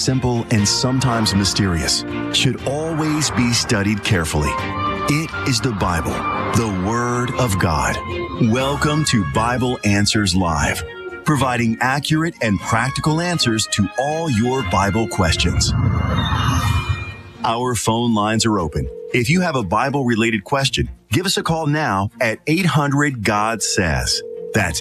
simple and sometimes mysterious, should always be studied carefully. It is the Bible, the Word of God. Welcome to Bible Answers Live, providing accurate and practical answers to all your Bible questions. Our phone lines are open. If you have a Bible-related question, give us a call now at 800-GOD-SAYS. That's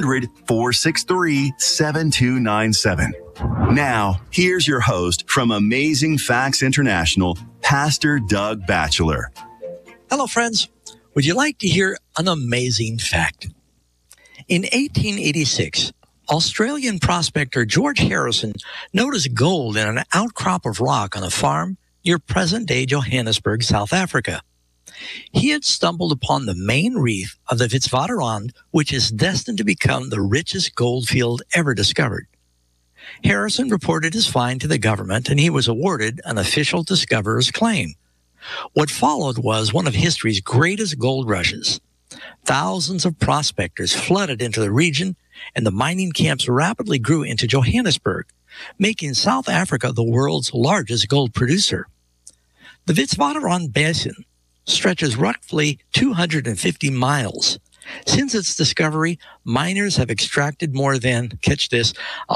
800-463-7297. Now, here's your host from Amazing Facts International, Pastor Doug Batchelor. Hello, friends. Would you like to hear an amazing fact? In 1886, Australian prospector George Harrison noticed gold in an outcrop of rock on a farm near present-day Johannesburg, South Africa. He had stumbled upon the main reef of the Witwatersrand, which is destined to become the richest gold field ever discovered. Harrison reported his find to the government, and he was awarded an official discoverer's claim. What followed was one of history's greatest gold rushes. Thousands of prospectors flooded into the region, and the mining camps rapidly grew into Johannesburg, making South Africa the world's largest gold producer. The Witwatersrand Basin stretches roughly 250 miles. Since its discovery, miners have extracted more than, catch this,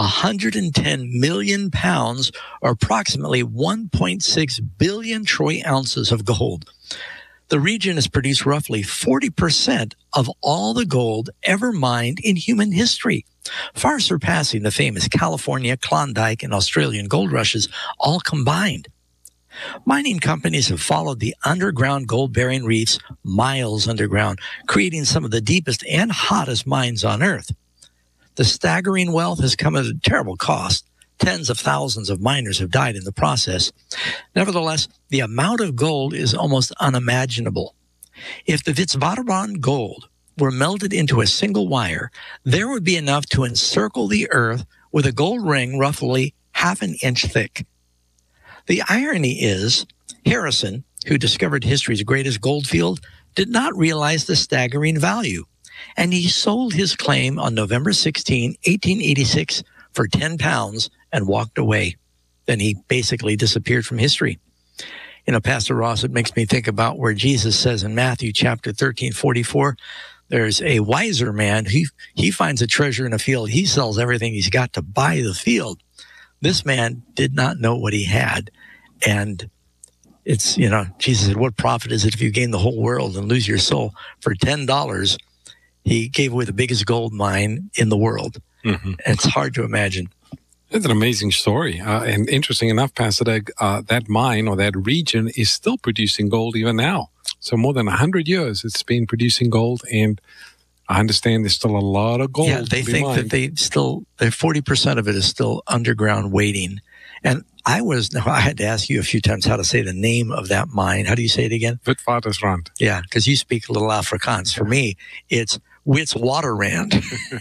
110 million pounds, or approximately 1.6 billion troy ounces of gold. The region has produced roughly 40% of all the gold ever mined in human history, far surpassing the famous California, Klondike, and Australian gold rushes all combined. Mining companies have followed the underground gold-bearing reefs miles underground, creating some of the deepest and hottest mines on Earth. The staggering wealth has come at a terrible cost. Tens of thousands of miners have died in the process. Nevertheless, the amount of gold is almost unimaginable. If the Witwatersrand gold were melted into a single wire, there would be enough to encircle the Earth with a gold ring roughly half an inch thick. The irony is, Harrison, who discovered history's greatest gold field, did not realize the staggering value, and he sold his claim on November 16, 1886, for 10 pounds and walked away. Then he basically disappeared from history. You know, Pastor Ross, it makes me think about where Jesus says in Matthew chapter 13:44, there's a wiser man. He finds a treasure in a field. He sells everything he's got to buy the field. This man did not know what he had. And it's, you know, Jesus said, what profit is it if you gain the whole world and lose your soul? For $10, he gave away the biggest gold mine in the world. Mm-hmm. It's hard to imagine. It's an amazing story. And interesting enough, Pastor Doug, that mine or that region is still producing gold even now. So more than 100 years it's been producing gold, and I understand there's still a lot of gold. Yeah, they think that they 40% of it is still underground waiting. And I had to ask you a few times how to say the name of that mine. How do you say it again? Witwatersrand. Yeah, because you speak a little Afrikaans. For me, it's Witwatersrand.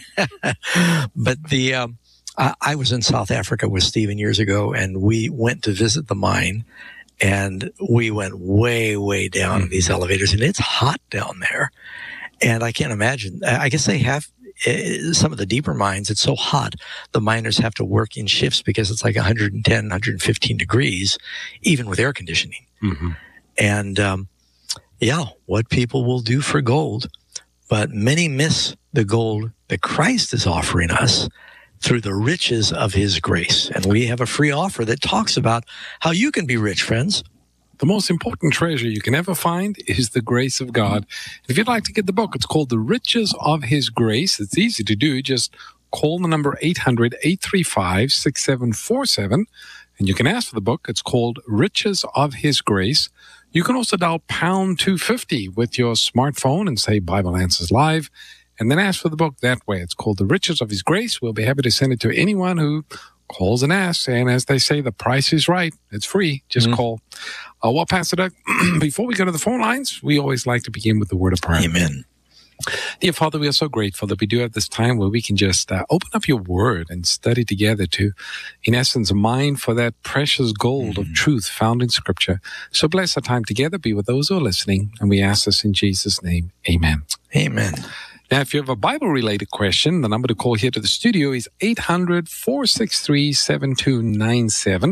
But I was in South Africa with Stephen years ago, and we went to visit the mine, and we went way, way down in these elevators, and it's hot down there. And I can't imagine. I guess they have some of the deeper mines. It's so hot, the miners have to work in shifts because it's like 110, 115 degrees, even with air conditioning. Mm-hmm. And, what people will do for gold. But many miss the gold that Christ is offering us through the riches of his grace. And we have a free offer that talks about how you can be rich, friends. The most important treasure you can ever find is the grace of God. If you'd like to get the book, it's called The Riches of His Grace. It's easy to do. Just call the number 800-835-6747, and you can ask for the book. It's called Riches of His Grace. You can also dial pound 250 with your smartphone and say Bible Answers Live, and then ask for the book that way. It's called The Riches of His Grace. We'll be happy to send it to anyone who calls and asks. And as they say, the price is right. It's free. Just call. Well, Pastor Doug, before we go to the phone lines, we always like to begin with the word of prayer. Amen. Dear Father, we are so grateful that we do have this time where we can just open up your word and study together to, in essence, mine for that precious gold of truth found in Scripture. So bless our time together. Be with those who are listening. And we ask this in Jesus' name. Amen. Amen. Now, if you have a Bible-related question, the number to call here to the studio is 800-463-7297.